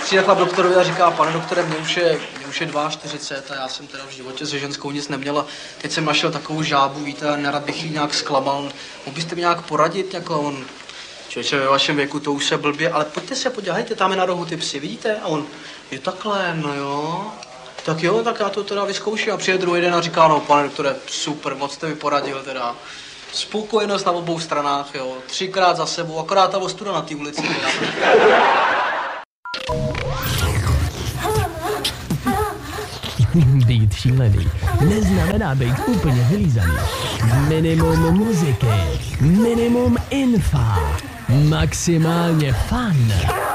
přijde chlap doktorovi a říká, pane doktore, mě už je 42 a já jsem teda v životě se ženskou nic neměla. Teď jsem našel takovou žábu, víte, a nerad bych jí nějak zklamal. Mohl byste mi nějak poradit, jako on... Člověče, ve vašem věku to už se blbě, ale pojďte se podívejte, tam je na rohu ty psy, vidíte? A on, je takhle, no jo. Tak jo, tak já to teda vyzkouším a přijde druhý den a říká, no pane doktore, super, moc jste mi poradil teda. Spokojenost na obou stranách, jo, 3krát za sebou, akorát ta ostuda na té ulici. Být šílený neznamená být úplně vylízaný. Minimum muziky, minimum infa, maximálně fun.